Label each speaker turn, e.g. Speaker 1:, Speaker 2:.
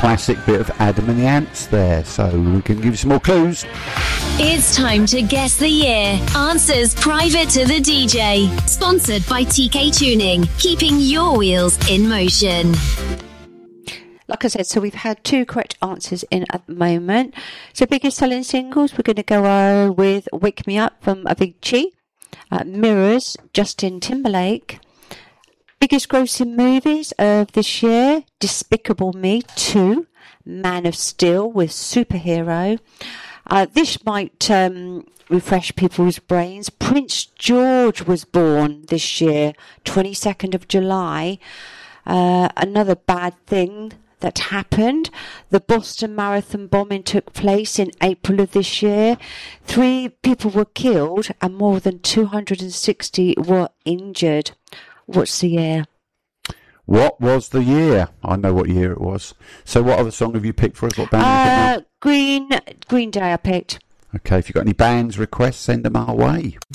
Speaker 1: classic bit of Adam and the Ants there, so we can give you some more clues.
Speaker 2: It's time to guess the year. Answers private to the DJ. Sponsored by TK Tuning, keeping your wheels in motion.
Speaker 3: Like I said, so we've had 2 correct answers in at the moment. So biggest selling singles, we're going to go with Wake Me Up from Avicii, Mirrors, Justin Timberlake. Biggest grossing movies of this year, Despicable Me 2, Man of Steel with Superhero. This might refresh people's brains. Prince George was born this year, 22nd of July. Another bad thing that happened. The Boston Marathon bombing took place in April of this year. 3 people were killed and more than 260 were injured. What's the year?
Speaker 1: What was the year? I know what year it was. So what other song have you picked for us? What band have you picked now?
Speaker 3: Green Day I picked.
Speaker 1: Okay, if you've got any bands requests, send them our way.